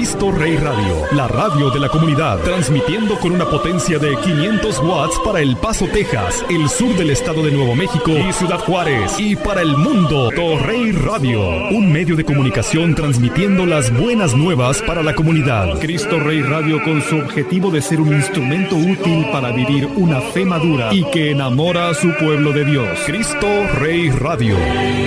Cristo Rey Radio, la radio de la comunidad, transmitiendo con una potencia de 500 watts para El Paso, Texas, el sur del estado de Nuevo México y Ciudad Juárez, y para el mundo, Torrey Radio, un medio de comunicación transmitiendo las buenas nuevas para la comunidad. Cristo Rey Radio, con su objetivo de ser un instrumento útil para vivir una fe madura y que enamora a su pueblo de Dios. Cristo Rey Radio.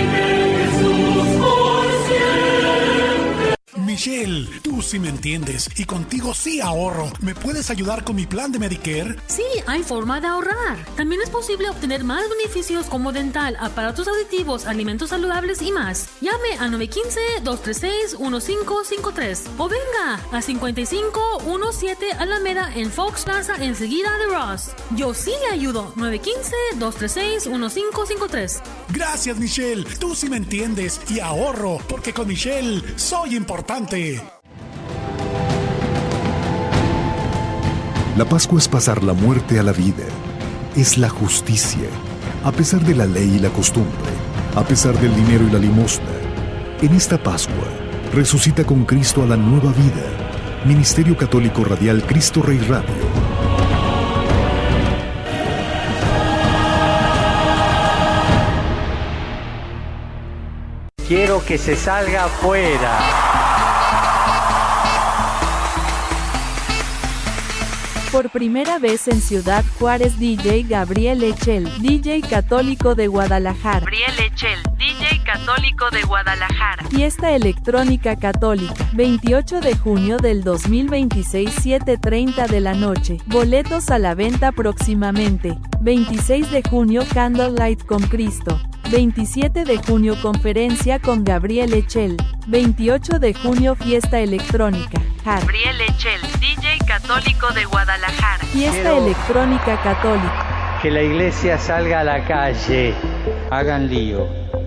Michelle, tú sí me entiendes y contigo sí ahorro. ¿Me puedes ayudar con mi plan de Medicare? Sí, hay forma de ahorrar. También es posible obtener más beneficios como dental, aparatos auditivos, alimentos saludables y más. Llame a 915-236-1553 o venga a 5517 Alameda en Fox Plaza, enseguida de Ross. Yo sí le ayudo. 915-236-1553. Gracias, Michelle. Tú sí me entiendes y ahorro porque con Michelle soy importante. La Pascua es pasar la muerte a la vida. Es la justicia, a pesar de la ley y la costumbre, a pesar del dinero y la limosna. En esta Pascua, resucita con Cristo a la nueva vida. Ministerio Católico Radial Cristo Rey Radio. Quiero que se salga afuera. Por primera vez en Ciudad Juárez, DJ Gabriel Echel, DJ católico de Guadalajara. Gabriel Echel, DJ católico de Guadalajara. Fiesta electrónica católica, 28 de junio del 2026, 7:30 de la noche. Boletos a la venta próximamente. 26 de junio, Candlelight con Cristo. 27 de junio, conferencia con Gabriel Echel. 28 de junio, fiesta electrónica. Gabriel Echel, DJ católico de Guadalajara. Fiesta electrónica católica. Que la iglesia salga a la calle. Hagan lío.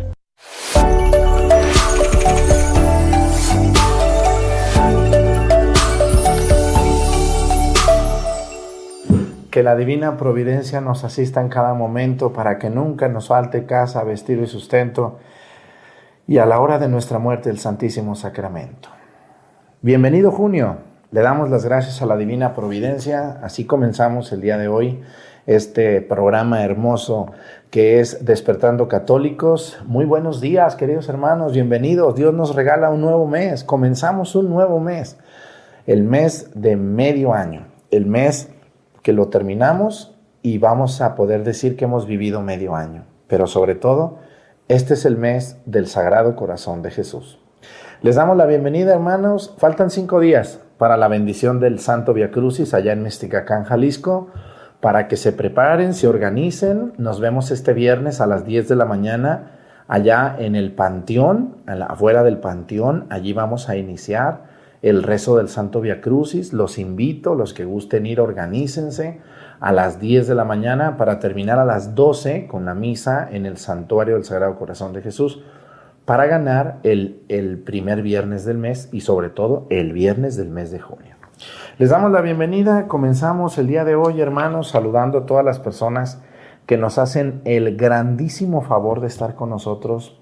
Que la divina providencia nos asista en cada momento para que nunca nos falte casa, vestido y sustento, y a la hora de nuestra muerte el Santísimo Sacramento. Bienvenido junio, le damos las gracias a la divina providencia. Así comenzamos el día de hoy este programa hermoso que es Despertando Católicos. Muy buenos días, queridos hermanos, bienvenidos. Dios nos regala un nuevo mes, comenzamos un nuevo mes, el mes de medio año, el mes que lo terminamos y vamos a poder decir que hemos vivido medio año. Pero sobre todo, este es el mes del Sagrado Corazón de Jesús. Les damos la bienvenida, hermanos. Faltan 5 días para la bendición del Santo Vía Crucis allá en Mexticacán, Jalisco, para que se preparen, se organicen. Nos vemos este viernes a las 10 de la mañana allá en el Panteón, afuera del Panteón. Allí vamos a iniciar el rezo del Santo Vía Crucis. Los invito, los que gusten ir, organícense a las 10 de la mañana para terminar a las 12 con la misa en el Santuario del Sagrado Corazón de Jesús, para ganar el primer viernes del mes y sobre todo el viernes del mes de junio. Les damos la bienvenida. Comenzamos el día de hoy, hermanos, saludando a todas las personas que nos hacen el grandísimo favor de estar con nosotros,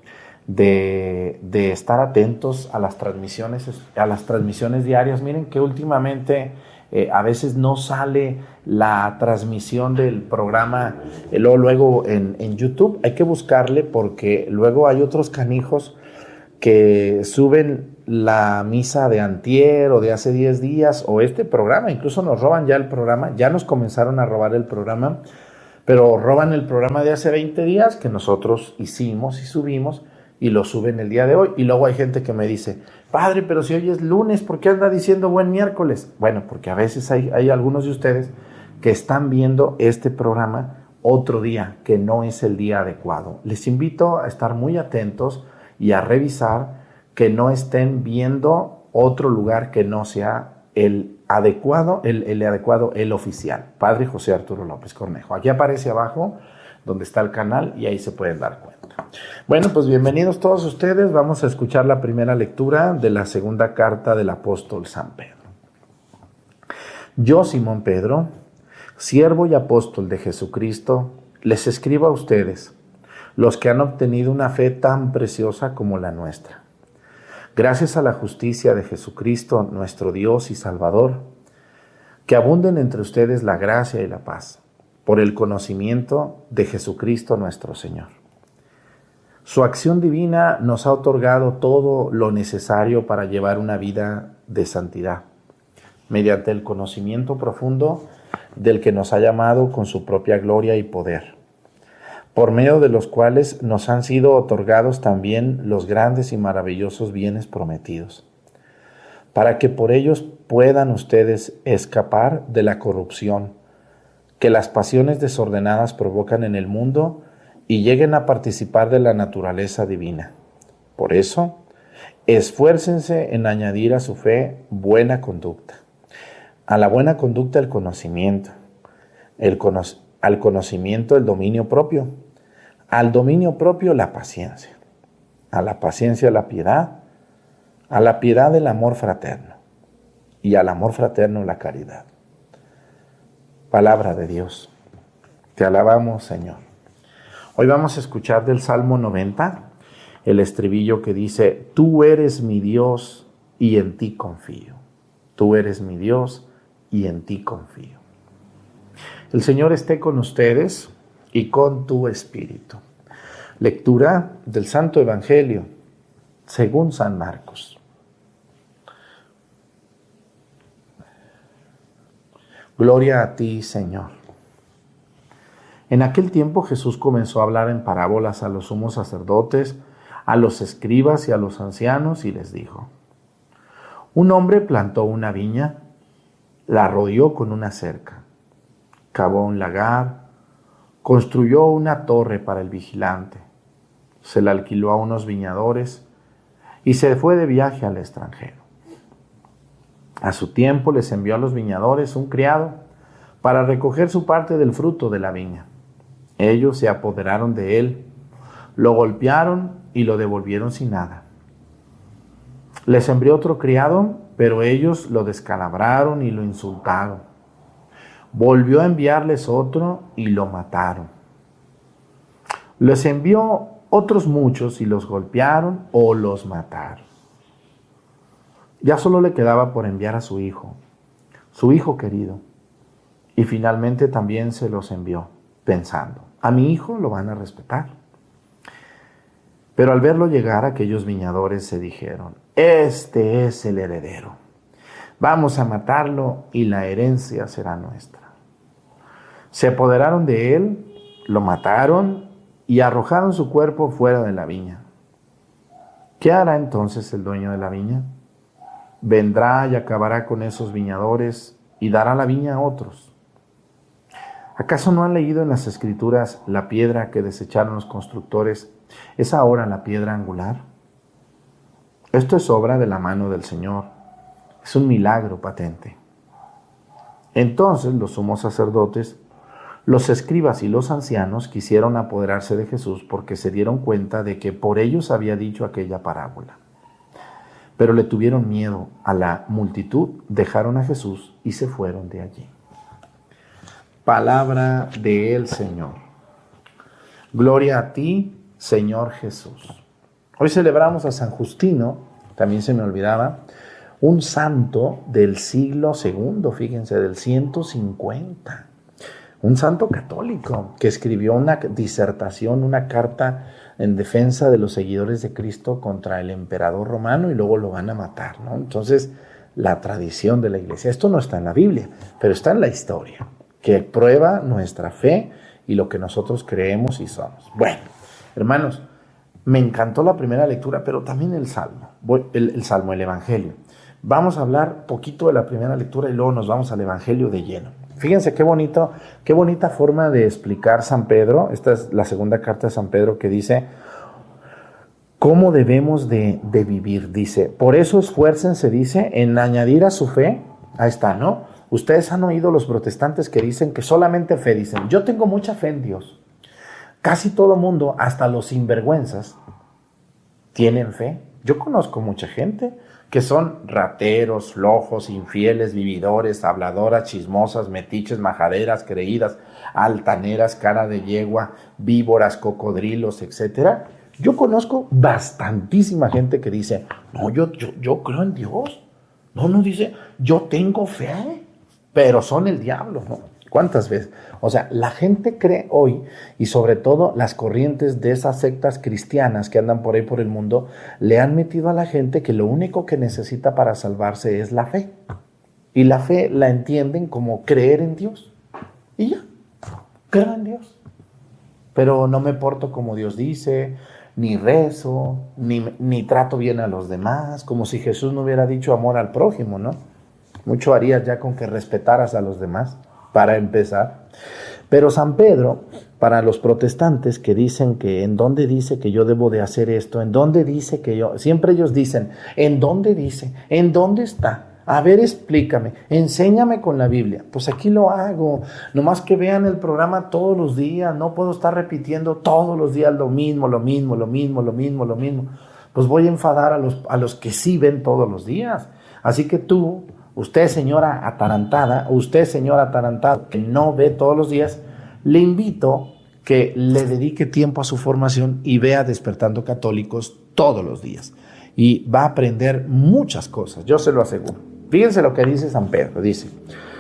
de estar atentos a las transmisiones diarias. Miren que últimamente a veces no sale la transmisión del programa luego en YouTube. Hay que buscarle porque luego hay otros canijos que suben la misa de antier o de hace 10 días o este programa. Incluso nos roban ya el programa. Ya nos comenzaron a robar el programa, pero roban el programa de hace 20 días que nosotros hicimos y subimos, y lo suben el día de hoy. Y luego hay gente que me dice: padre, pero si hoy es lunes, ¿por qué anda diciendo buen miércoles? Bueno, porque a veces hay algunos de ustedes que están viendo este programa otro día, que no es el día adecuado. Les invito a estar muy atentos y a revisar que no estén viendo otro lugar que no sea el adecuado, el oficial. Padre José Arturo López Cornejo. Aquí aparece abajo donde está el canal y ahí se pueden dar cuenta. Bueno, pues bienvenidos todos ustedes. Vamos a escuchar la primera lectura de la segunda carta del apóstol San Pedro. Yo, Simón Pedro, siervo y apóstol de Jesucristo, les escribo a ustedes, los que han obtenido una fe tan preciosa como la nuestra. gracias a la justicia de Jesucristo, nuestro Dios y Salvador, que abunden entre ustedes la gracia y la paz, por el conocimiento de Jesucristo nuestro Señor. Su acción divina nos ha otorgado todo lo necesario para llevar una vida de santidad, mediante el conocimiento profundo del que nos ha llamado con su propia gloria y poder, por medio de los cuales nos han sido otorgados también los grandes y maravillosos bienes prometidos, para que por ellos puedan ustedes escapar de la corrupción que las pasiones desordenadas provocan en el mundo y lleguen a participar de la naturaleza divina. Por eso, esfuércense en añadir a su fe buena conducta, a la buena conducta el conocimiento, al conocimiento el dominio propio, al dominio propio la paciencia, a la paciencia la piedad, a la piedad el amor fraterno y al amor fraterno la caridad. Palabra de Dios. Te alabamos, Señor. Hoy vamos a escuchar del Salmo 90 el estribillo que dice: Tú eres mi Dios y en ti confío. Tú eres mi Dios y en ti confío. El Señor esté con ustedes y con tu espíritu. Lectura del Santo Evangelio según San Marcos. Gloria a ti, Señor. En aquel tiempo Jesús comenzó a hablar en parábolas a los sumos sacerdotes, a los escribas y a los ancianos, y les dijo: Un hombre plantó una viña, la rodeó con una cerca, cavó un lagar, construyó una torre para el vigilante, se la alquiló a unos viñadores y se fue de viaje al extranjero. A su tiempo les envió a los viñadores un criado para recoger su parte del fruto de la viña. Ellos se apoderaron de él, lo golpearon y lo devolvieron sin nada. Les envió otro criado, pero ellos lo descalabraron y lo insultaron. Volvió a enviarles otro y lo mataron. Les envió otros muchos y los golpearon o los mataron. Ya solo le quedaba por enviar a su hijo querido, y finalmente también se los envió, pensando: a mi hijo lo van a respetar. Pero al verlo llegar, aquellos viñadores se dijeron: este es el heredero. Vamos a matarlo y la herencia será nuestra. Se apoderaron de él, lo mataron y arrojaron su cuerpo fuera de la viña. ¿Qué hará entonces el dueño de la viña? Vendrá y acabará con esos viñadores y dará la viña a otros. ¿Acaso no han leído en las Escrituras: la piedra que desecharon los constructores es ahora la piedra angular? Esto es obra de la mano del Señor. Es un milagro patente. Entonces los sumos sacerdotes, los escribas y los ancianos quisieron apoderarse de Jesús porque se dieron cuenta de que por ellos había dicho aquella parábola. Pero le tuvieron miedo a la multitud, dejaron a Jesús y se fueron de allí. Palabra del Señor. Gloria a ti, Señor Jesús. Hoy celebramos a San Justino, también se me olvidaba, un santo del siglo II, fíjense, del 150. Un santo católico que escribió una disertación, una carta en defensa de los seguidores de Cristo contra el emperador romano y luego lo van a matar, ¿no? Entonces, la tradición de la iglesia, esto no está en la Biblia, pero está en la historia, que prueba nuestra fe y lo que nosotros creemos y somos. Bueno, hermanos, me encantó la primera lectura, pero también el Salmo, el Evangelio. Vamos a hablar poquito de la primera lectura y luego nos vamos al Evangelio de lleno. Fíjense qué bonita forma de explicar San Pedro. Esta es la segunda carta de San Pedro que dice cómo debemos de vivir. Dice: por eso esfuércense, dice, en añadir a su fe. Ahí está, ¿no? Ustedes han oído los protestantes que dicen que solamente fe. Dicen: yo tengo mucha fe en Dios. Casi todo mundo, hasta los sinvergüenzas, tienen fe. Yo conozco mucha gente que son rateros, flojos, infieles, vividores, habladoras, chismosas, metiches, majaderas, creídas, altaneras, cara de yegua, víboras, cocodrilos, etc. Yo conozco bastantísima gente que dice, no, yo creo en Dios. No dice, yo tengo fe, pero son el diablo, ¿no? ¿Cuántas veces? O sea, la gente cree hoy, y sobre todo las corrientes de esas sectas cristianas que andan por ahí por el mundo, le han metido a la gente que lo único que necesita para salvarse es la fe. Y la fe la entienden como creer en Dios. Y ya, creo en Dios. Pero no me porto como Dios dice, ni rezo, ni trato bien a los demás, como si Jesús no hubiera dicho amor al prójimo, ¿no? Mucho harías ya con que respetaras a los demás, para empezar. Pero San Pedro, para los protestantes que dicen que en dónde dice que yo debo de hacer esto, en dónde dice que yo, siempre ellos dicen, ¿en dónde dice? ¿En dónde está? A ver, explícame, enséñame con la Biblia. Pues aquí lo hago, nomás que vean el programa todos los días, no puedo estar repitiendo todos los días lo mismo. Pues voy a enfadar a los que sí ven todos los días. Así que usted señora atarantada, que no ve todos los días, le invito que le dedique tiempo a su formación y vea Despertando Católicos todos los días. Y va a aprender muchas cosas, yo se lo aseguro. Fíjense lo que dice San Pedro, dice,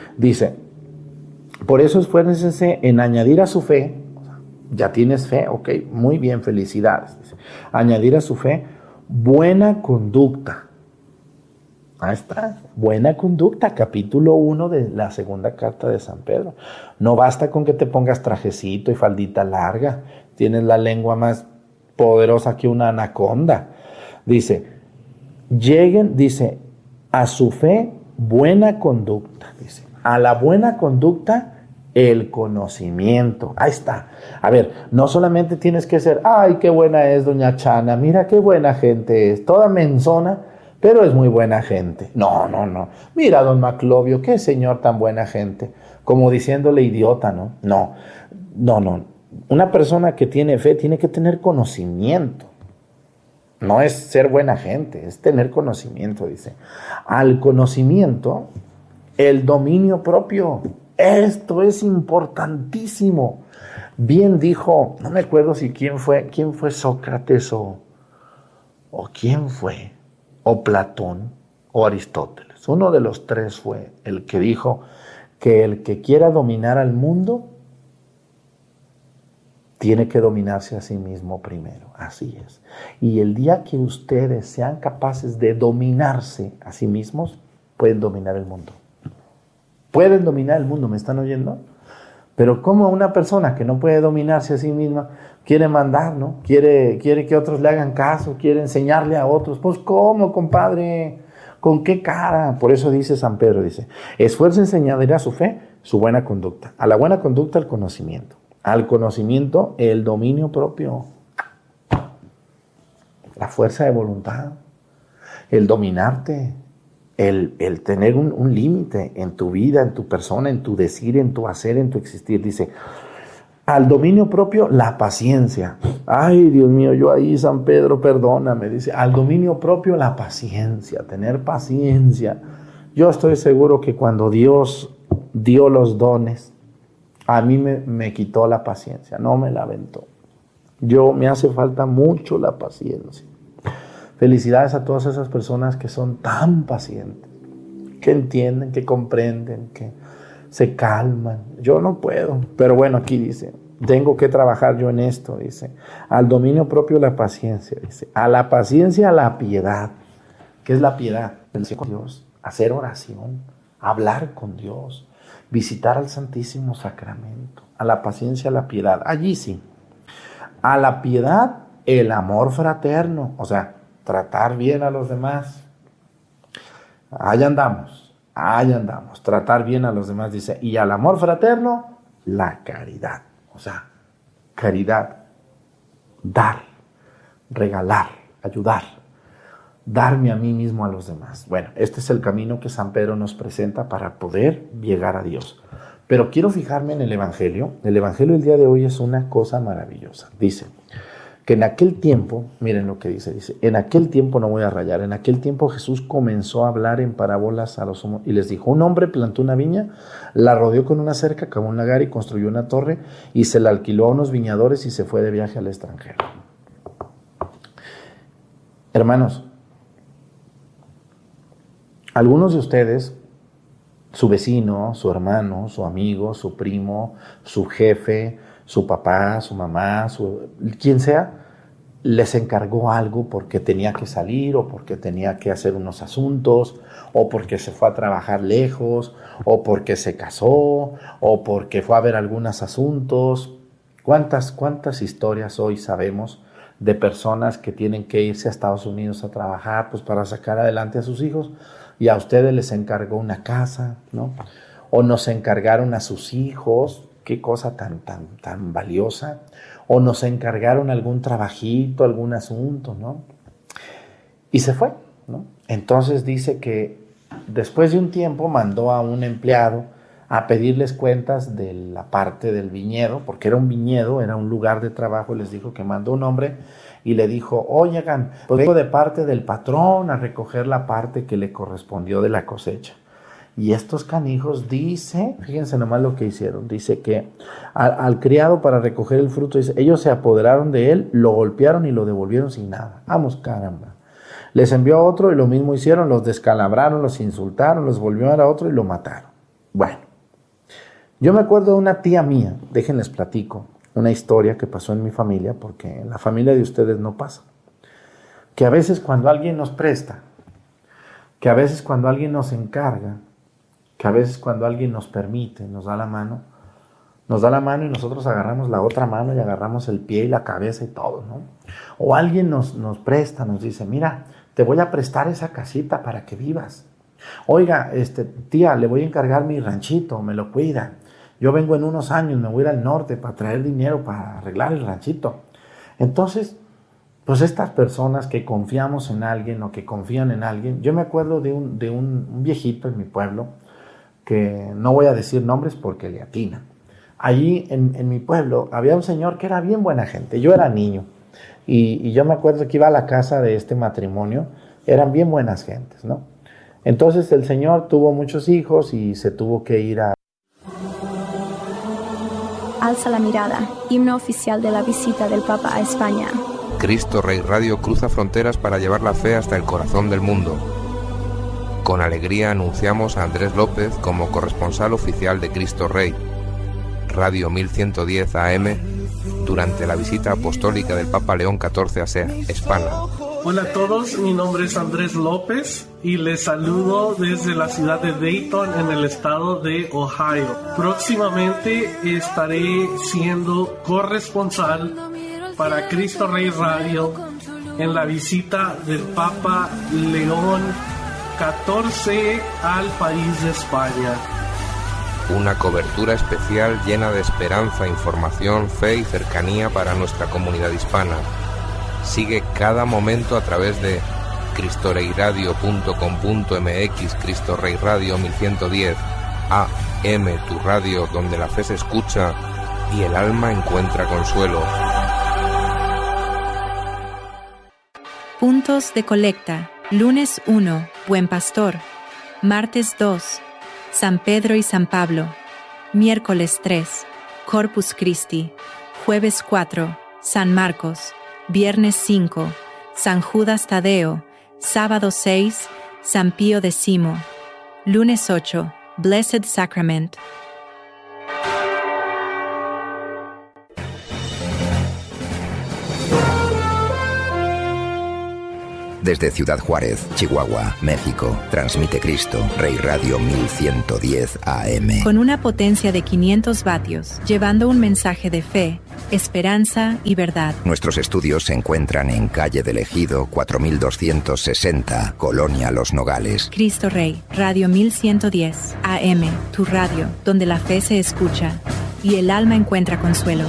por eso esfuércense en añadir a su fe, ya tienes fe, ok, muy bien, felicidades. Dice, añadir a su fe buena conducta. Ahí está, buena conducta, capítulo 1 de la segunda carta de San Pedro. No basta con que te pongas trajecito y faldita larga, tienes la lengua más poderosa que una anaconda. Dice, a su fe, buena conducta. Dice, a la buena conducta, el conocimiento. Ahí está. A ver, no solamente tienes que ser, ay, qué buena es doña Chana, mira qué buena gente es, toda menzona, pero es muy buena gente. No. Mira, don Maclovio, qué señor tan buena gente. Como diciéndole idiota, ¿no? No. Una persona que tiene fe tiene que tener conocimiento. No es ser buena gente, es tener conocimiento, dice. Al conocimiento, el dominio propio. Esto es importantísimo. Bien dijo, no me acuerdo si quién fue Sócrates o quién fue, o Platón o Aristóteles. Uno de los tres fue el que dijo que el que quiera dominar al mundo tiene que dominarse a sí mismo primero. Así es. Y el día que ustedes sean capaces de dominarse a sí mismos, pueden dominar el mundo. Pueden dominar el mundo, ¿me están oyendo? Pero como una persona que no puede dominarse a sí misma quiere mandar, ¿no? Quiere que otros le hagan caso, quiere enseñarle a otros. Pues ¿cómo, compadre? ¿Con qué cara? Por eso dice San Pedro, dice, esfuércense en añadir a su fe su buena conducta. A la buena conducta el conocimiento. Al conocimiento el dominio propio. La fuerza de voluntad. El dominarte. El tener un límite en tu vida, en tu persona, en tu decir, en tu hacer, en tu existir. Dice, al dominio propio, la paciencia. Ay, Dios mío, yo ahí, San Pedro, perdóname. Dice, al dominio propio, la paciencia, tener paciencia. Yo estoy seguro que cuando Dios dio los dones, a mí me quitó la paciencia, no me la aventó. Me hace falta mucho la paciencia. Felicidades a todas esas personas que son tan pacientes, que entienden, que comprenden, que se calman. Yo no puedo, pero bueno, aquí dice, tengo que trabajar yo en esto, dice. Al dominio propio la paciencia, dice. A la paciencia la piedad. ¿Qué es la piedad? Relación con Dios, hacer oración, hablar con Dios, visitar al Santísimo Sacramento. A la paciencia la piedad, allí sí. A la piedad el amor fraterno, o sea, tratar bien a los demás. Ahí andamos, tratar bien a los demás, dice. Y al amor fraterno, la caridad. O sea, caridad, dar, regalar, ayudar, darme a mí mismo a los demás. Bueno, este es el camino que San Pedro nos presenta para poder llegar a Dios. Pero quiero fijarme en el Evangelio. El Evangelio del día de hoy es una cosa maravillosa. Dice que en aquel tiempo, miren lo que dice, en aquel tiempo, no voy a rayar, en aquel tiempo Jesús comenzó a hablar en parábolas a los hombres y les dijo, un hombre plantó una viña, la rodeó con una cerca, cavó un lagar y construyó una torre y se la alquiló a unos viñadores y se fue de viaje al extranjero. Hermanos, algunos de ustedes, su vecino, su hermano, su amigo, su primo, su jefe, su papá, su mamá, quien sea, les encargó algo porque tenía que salir o porque tenía que hacer unos asuntos o porque se fue a trabajar lejos o porque se casó o porque fue a ver algunos asuntos. ¿Cuántas historias hoy sabemos de personas que tienen que irse a Estados Unidos a trabajar pues para sacar adelante a sus hijos? Y a ustedes les encargó una casa, ¿no? O nos encargaron a sus hijos, qué cosa tan valiosa. O nos encargaron algún trabajito, algún asunto, ¿no? Y se fue, ¿no? Entonces dice que después de un tiempo mandó a un empleado a pedirles cuentas de la parte del viñedo, porque era un viñedo, era un lugar de trabajo, y les dijo que mandó un hombre y le dijo, oigan, pues vengo de parte del patrón a recoger la parte que le correspondió de la cosecha. Y estos canijos fíjense nomás lo que hicieron, dice que al criado para recoger el fruto, dice, ellos se apoderaron de él, lo golpearon y lo devolvieron sin nada. Vamos, caramba. Les envió a otro y lo mismo hicieron, los descalabraron, los insultaron, los volvieron a otro y lo mataron. Bueno, yo me acuerdo de una tía mía, déjenles platico, una historia que pasó en mi familia, porque en la familia de ustedes no pasa. Que a veces cuando alguien nos presta, que a veces cuando alguien nos encarga, que a veces cuando alguien nos permite, nos da la mano y nosotros agarramos la otra mano y agarramos el pie y la cabeza y todo, ¿no? O alguien nos presta, nos dice, mira, te voy a prestar esa casita para que vivas. Oiga, tía, le voy a encargar mi ranchito, me lo cuida. Yo vengo en unos años, me voy a ir al norte para traer dinero para arreglar el ranchito. Entonces, pues estas personas que confiamos en alguien o que confían en alguien, yo me acuerdo de un viejito en mi pueblo, que no voy a decir nombres porque le atina. Allí en mi pueblo había un señor que era bien buena gente, yo era niño, y yo me acuerdo que iba a la casa de este matrimonio, eran bien buenas gentes, ¿no? Entonces el señor tuvo muchos hijos y se tuvo que ir a... Alza la mirada, himno oficial de la visita del Papa a España. Cristo Rey Radio cruza fronteras para llevar la fe hasta el corazón del mundo. Con alegría anunciamos a Andrés López como corresponsal oficial de Cristo Rey, Radio 1110 AM, durante la visita apostólica del Papa León XIV a España. Hola a todos, mi nombre es Andrés López y les saludo desde la ciudad de Dayton en el estado de Ohio. Próximamente estaré siendo corresponsal para Cristo Rey Radio en la visita del Papa León XIV al país de España. Una cobertura especial llena de esperanza, información, fe y cercanía para nuestra comunidad hispana. Sigue cada momento a través de cristoreiradio.com.mx, Cristo Rey Radio 1110, AM, tu radio donde la fe se escucha y el alma encuentra consuelo. Puntos de colecta. Lunes 1, Buen Pastor. Martes 2, San Pedro y San Pablo. Miércoles 3, Corpus Christi. Jueves 4, San Marcos. Viernes 5, San Judas Tadeo. Sábado 6, San Pío X. Lunes 8, Blessed Sacrament. Desde Ciudad Juárez, Chihuahua, México, transmite Cristo Rey Radio 1110 AM. Con una potencia de 500 vatios, llevando un mensaje de fe, esperanza y verdad. Nuestros estudios se encuentran en Calle del Ejido 4260, Colonia Los Nogales. Cristo Rey, Radio 1110 AM, tu radio, donde la fe se escucha y el alma encuentra consuelo.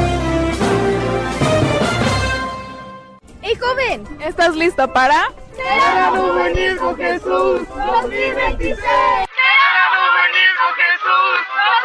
¡Hey, joven! ¿Estás listo para...? ¡Quiero venir con Jesús 2026! ¡Quiero venir con Jesús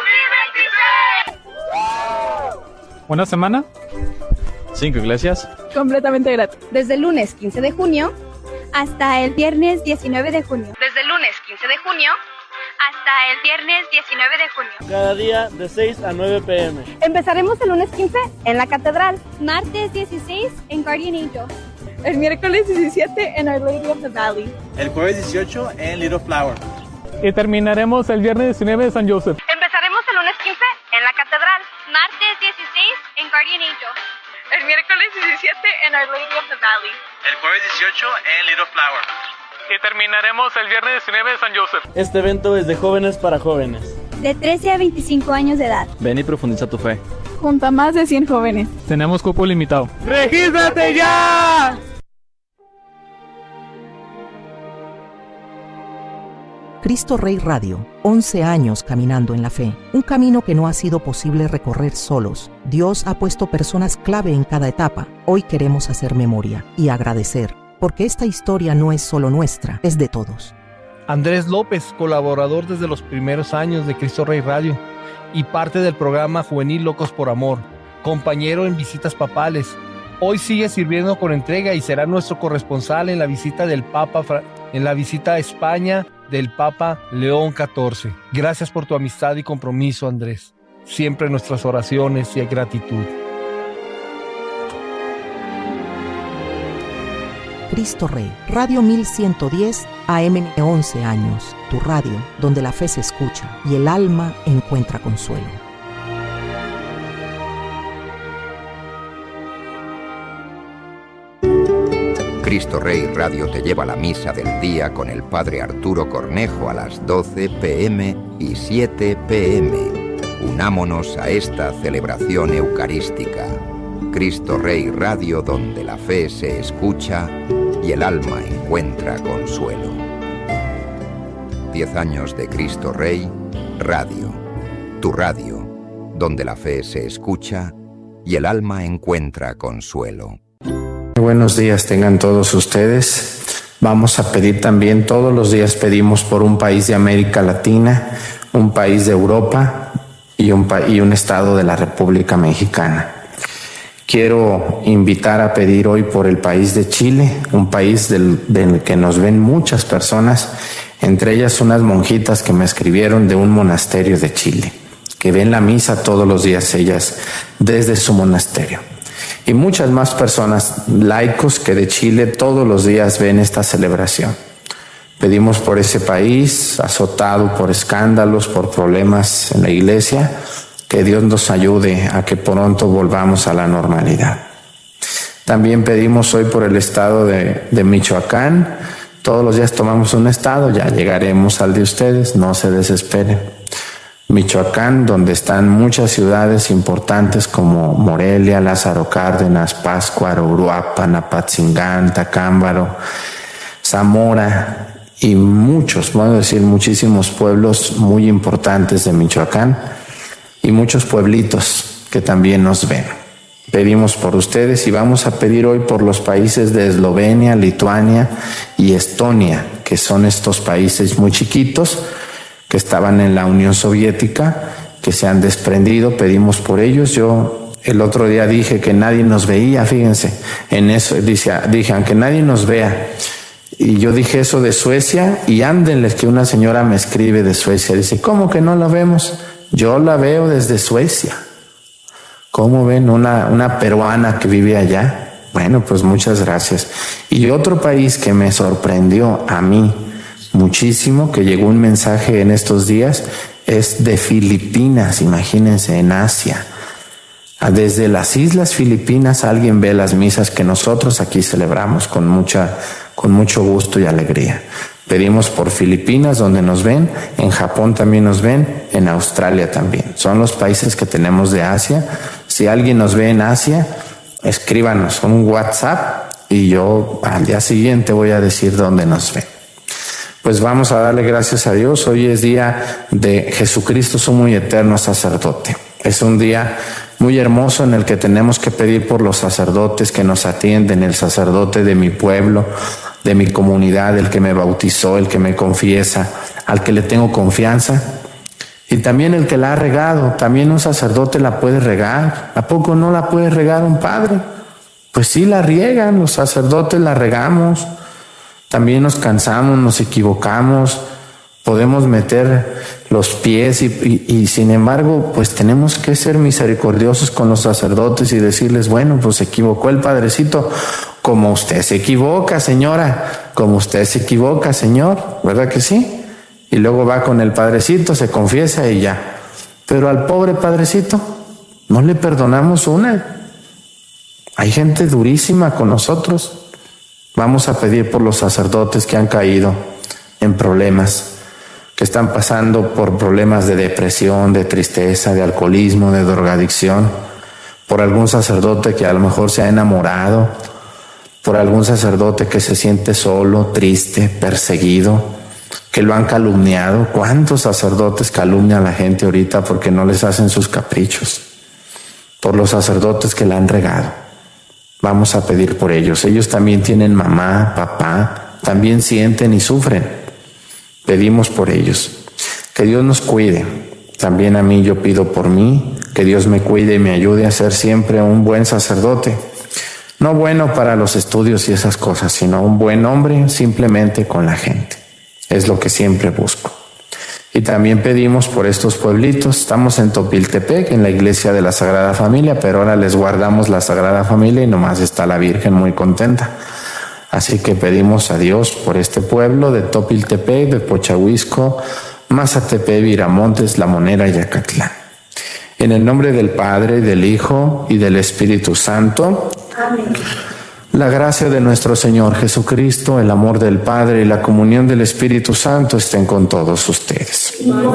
2026! ¿Una semana? 5 iglesias. Completamente gratis. Desde el lunes 15 de junio hasta el viernes 19 de junio. Desde el lunes 15 de junio hasta el viernes 19 de junio. Cada día de 6 a 9 p.m. Empezaremos el lunes 15 en la Catedral. Martes 16 en Guardian Angel. El miércoles 17 en Our Lady of the Valley. El jueves 18 en Little Flower. Y terminaremos el viernes 19 en San Joseph. Empezaremos el lunes 15 en la Catedral. Martes 16 en Guardian Angel. El miércoles 17 en Our Lady of the Valley. El jueves 18 en Little Flower. Y terminaremos el viernes 19 en San Joseph. Este evento es de jóvenes para jóvenes. De 13 a 25 años de edad. Ven y profundiza tu fe. Junto a más de 100 jóvenes. Tenemos cupo limitado. ¡Regístrate ya! Cristo Rey Radio, 11 años caminando en la fe. Un camino que no ha sido posible recorrer solos. Dios ha puesto personas clave en cada etapa. Hoy queremos hacer memoria y agradecer, porque esta historia no es solo nuestra, es de todos. Andrés López, colaborador desde los primeros años de Cristo Rey Radio y parte del programa Juvenil Locos por Amor, compañero en visitas papales. Hoy sigue sirviendo con entrega y será nuestro corresponsal en la visita del Papa, en la visita a España del Papa León XIV. Gracias por tu amistad y compromiso, Andrés. Siempre nuestras oraciones y gratitud. Cristo Rey, Radio 1110 AM, 11 años, tu radio donde la fe se escucha y el alma encuentra consuelo. Cristo Rey Radio te lleva la misa del día con el Padre Arturo Cornejo a las 12 p.m. y 7 p.m. Unámonos a esta celebración eucarística. Cristo Rey Radio, donde la fe se escucha y el alma encuentra consuelo. 10 años de Cristo Rey Radio. Tu radio, donde la fe se escucha y el alma encuentra consuelo. Buenos días tengan todos ustedes. Vamos a pedir también, todos los días pedimos por un país de América Latina, un país de Europa y un estado de la República Mexicana. Quiero invitar a pedir hoy por el país de Chile, un país del que nos ven muchas personas, entre ellas unas monjitas que me escribieron de un monasterio de Chile, que ven la misa todos los días ellas desde su monasterio. Y muchas más personas, laicos que de Chile, todos los días ven esta celebración. Pedimos por ese país, azotado por escándalos, por problemas en la iglesia, que Dios nos ayude a que pronto volvamos a la normalidad. También pedimos hoy por el estado de Michoacán. Todos los días tomamos un estado, ya llegaremos al de ustedes, no se desesperen. Michoacán, donde están muchas ciudades importantes como Morelia, Lázaro Cárdenas, Pátzcuaro, Uruapan, Apatzingán, Tacámbaro, Zamora y muchos, puedo decir muchísimos pueblos muy importantes de Michoacán y muchos pueblitos que también nos ven. Pedimos por ustedes y vamos a pedir hoy por los países de Eslovenia, Lituania y Estonia, que son estos países muy chiquitos que estaban en la Unión Soviética, que se han desprendido. Pedimos por ellos. Yo el otro día dije que nadie nos veía, fíjense, en eso dije, aunque nadie nos vea. Y yo dije eso de Suecia y ándenles que una señora me escribe de Suecia, dice, ¿cómo que no la vemos? Yo la veo desde Suecia. ¿Cómo ven? Una peruana que vive allá. Bueno, pues muchas gracias. Y otro país que me sorprendió a mí muchísimo, que llegó un mensaje en estos días, es de Filipinas, imagínense, en Asia. Desde las Islas Filipinas alguien ve las misas que nosotros aquí celebramos con mucho gusto y alegría. Pedimos por Filipinas, donde nos ven, en Japón también nos ven, en Australia también. Son los países que tenemos de Asia. Si alguien nos ve en Asia, escríbanos un WhatsApp y yo al día siguiente voy a decir dónde nos ven. Pues vamos a darle gracias a Dios. Hoy es día de Jesucristo, sumo y eterno sacerdote. Es un día muy hermoso en el que tenemos que pedir por los sacerdotes que nos atienden, el sacerdote de mi pueblo, de mi comunidad, el que me bautizó, el que me confiesa, al que le tengo confianza, y también el que la ha regado. También un sacerdote la puede regar. ¿A poco no la puede regar un padre? Pues sí la riegan, los sacerdotes la regamos. También nos cansamos, nos equivocamos. podemos meter los pies y sin embargo, pues tenemos que ser misericordiosos con los sacerdotes y decirles, bueno, pues se equivocó el padrecito, como usted se equivoca, señora, como usted se equivoca, señor, ¿verdad que sí? Y luego va con el padrecito, se confiesa y ya. Pero al pobre padrecito no le perdonamos una. Hay gente durísima con nosotros. Vamos a pedir por los sacerdotes que han caído en problemas, que están pasando por problemas de depresión, de tristeza, de alcoholismo, de drogadicción, por algún sacerdote que a lo mejor se ha enamorado, por algún sacerdote que se siente solo, triste, perseguido, que lo han calumniado. ¿Cuántos sacerdotes calumnian a la gente ahorita porque no les hacen sus caprichos? Por los sacerdotes que la han regado. Vamos a pedir por ellos. Ellos también tienen mamá, papá, también sienten y sufren. Pedimos por ellos. Que Dios nos cuide. También a mí yo pido por mí, que Dios me cuide y me ayude a ser siempre un buen sacerdote. No bueno para los estudios y esas cosas, sino un buen hombre simplemente con la gente. Es lo que siempre busco. Y también pedimos por estos pueblitos. Estamos en Topiltepec, en la iglesia de la Sagrada Familia, pero ahora les guardamos la Sagrada Familia y nomás está la Virgen muy contenta. Así que pedimos a Dios por este pueblo de Topiltepec, de Pochahuisco, Mazatepec, Viramontes, La Monera y Acatlán. En el nombre del Padre, del Hijo y del Espíritu Santo. Amén. La gracia de nuestro Señor Jesucristo, el amor del Padre y la comunión del Espíritu Santo estén con todos ustedes.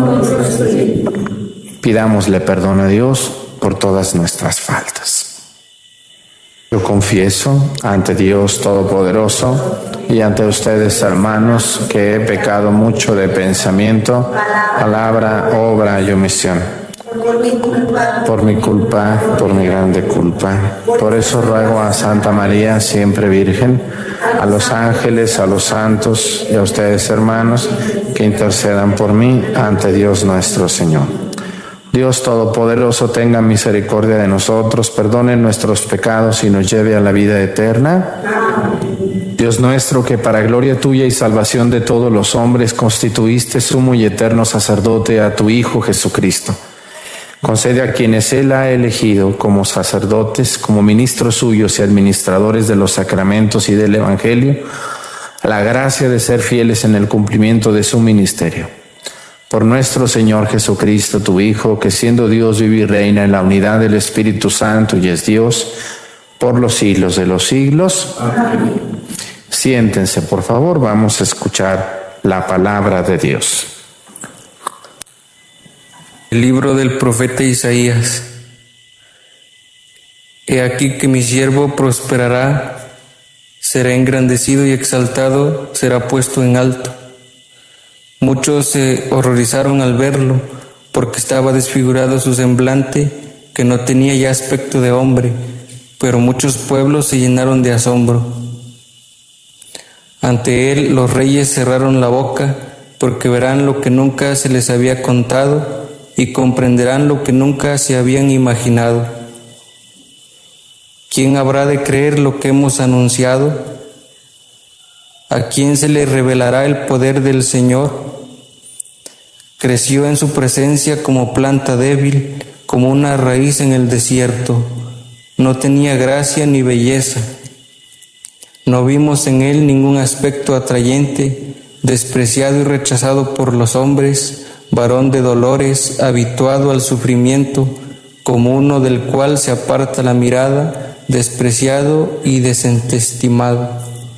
Pidámosle perdón a Dios por todas nuestras faltas. Yo confieso ante Dios Todopoderoso y ante ustedes, hermanos, que he pecado mucho de pensamiento, palabra, obra y omisión. Por mi culpa, por mi grande culpa. Por eso ruego a Santa María, siempre Virgen, a los ángeles, a los santos y a ustedes, hermanos, que intercedan por mí ante Dios nuestro Señor. Dios Todopoderoso tenga misericordia de nosotros, perdone nuestros pecados y nos lleve a la vida eterna. Dios nuestro, que para gloria tuya y salvación de todos los hombres constituiste sumo y eterno sacerdote a tu Hijo Jesucristo. Concede a quienes Él ha elegido como sacerdotes, como ministros suyos y administradores de los sacramentos y del Evangelio, la gracia de ser fieles en el cumplimiento de su ministerio. Por nuestro Señor Jesucristo, tu Hijo, que siendo Dios vive y reina en la unidad del Espíritu Santo y es Dios, por los siglos de los siglos. Amén. Siéntense, por favor, vamos a escuchar la palabra de Dios. El libro del profeta Isaías. He aquí que mi siervo prosperará, será engrandecido y exaltado, será puesto en alto. Muchos se horrorizaron al verlo, porque estaba desfigurado su semblante, que no tenía ya aspecto de hombre, pero muchos pueblos se llenaron de asombro. Ante él los reyes cerraron la boca, porque verán lo que nunca se les había contado, y comprenderán lo que nunca se habían imaginado. ¿Quién habrá de creer lo que hemos anunciado? ¿A quién se le revelará el poder del Señor? Creció en su presencia como planta débil, como una raíz en el desierto. No tenía gracia ni belleza. No vimos en él ningún aspecto atrayente, despreciado y rechazado por los hombres, varón de dolores, habituado al sufrimiento, como uno del cual se aparta la mirada, despreciado y desestimado.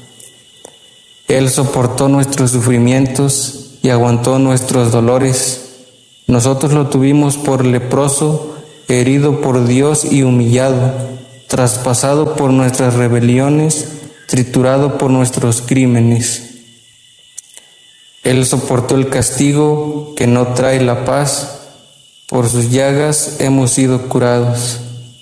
Él soportó nuestros sufrimientos y aguantó nuestros dolores. Nosotros lo tuvimos por leproso, herido por Dios y humillado, traspasado por nuestras rebeliones, triturado por nuestros crímenes. Él soportó el castigo que no trae la paz, por sus llagas hemos sido curados.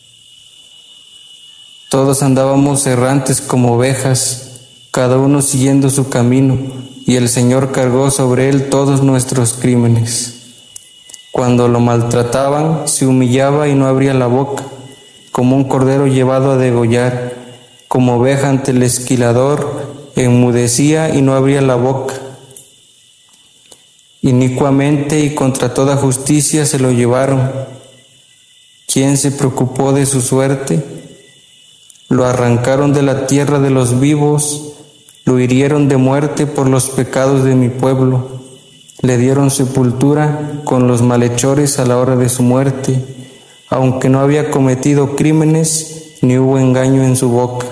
Todos andábamos errantes como ovejas, cada uno siguiendo su camino, y el Señor cargó sobre él todos nuestros crímenes. Cuando lo maltrataban, se humillaba y no abría la boca, como un cordero llevado a degollar, como oveja ante el esquilador, enmudecía y no abría la boca. Inicuamente y contra toda justicia se lo llevaron. ¿Quién se preocupó de su suerte? Lo arrancaron de la tierra de los vivos, lo hirieron de muerte por los pecados de mi pueblo. Le dieron sepultura con los malhechores a la hora de su muerte, aunque no había cometido crímenes ni hubo engaño en su boca.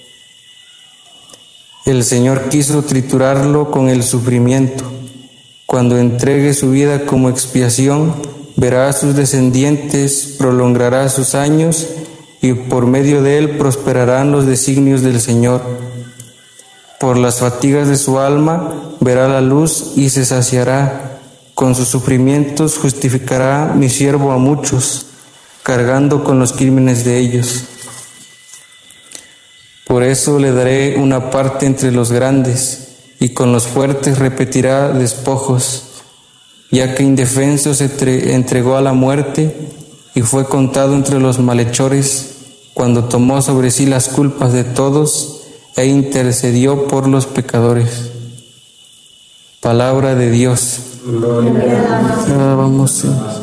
El Señor quiso triturarlo con el sufrimiento. Cuando entregue su vida como expiación, verá a sus descendientes, prolongará sus años y por medio de él prosperarán los designios del Señor. Por las fatigas de su alma verá la luz y se saciará. Con sus sufrimientos justificará mi siervo a muchos, cargando con los crímenes de ellos. Por eso le daré una parte entre los grandes, y con los fuertes repetirá despojos, ya que indefenso se entregó a la muerte y fue contado entre los malhechores, cuando tomó sobre sí las culpas de todos e intercedió por los pecadores. Palabra de Dios. Gloria a Dios.